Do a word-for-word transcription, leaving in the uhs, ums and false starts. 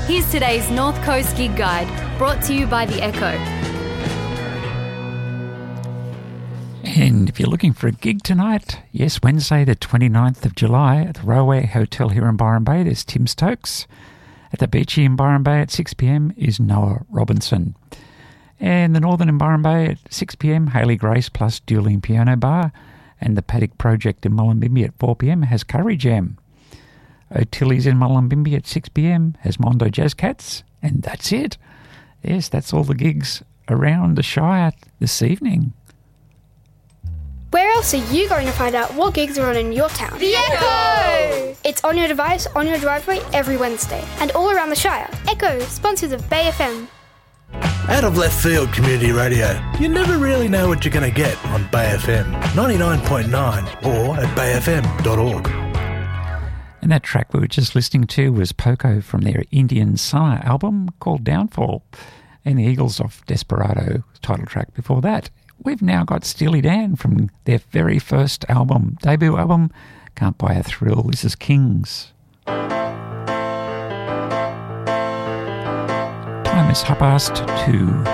Here's today's North Coast Gig Guide, brought to you by The Echo. And if you're looking for a gig tonight, yes, Wednesday the twenty-ninth of July at the Railway Hotel here in Byron Bay, there's Tim Stokes. At the Beachy in Byron Bay at six p.m. is Noah Robinson. And the Northern in Byron Bay at six p.m, Hayley Grace plus Dueling Piano Bar. And the Paddock Project in Mullumbimby at four p.m. has Curry Jam. O'Tilly's in Mullumbimby at six p.m. has Mondo Jazz Cats. And that's it. Yes, that's all the gigs around the Shire this evening. Where else are you going to find out what gigs are on in your town? The Echo! It's on your device, on your driveway, every Wednesday. And all around the Shire. Echo, sponsors of Bay F M. Out of left field community radio. You never really know what you're going to get on Bay F M ninety-nine point nine or at bay f m dot org. And that track we were just listening to was Poco from their Indian Summer album called Downfall. And the Eagles off Desperado title track before that. We've now got Steely Dan from their very first album, debut album, Can't Buy a Thrill. This is Kings. Time is half past two.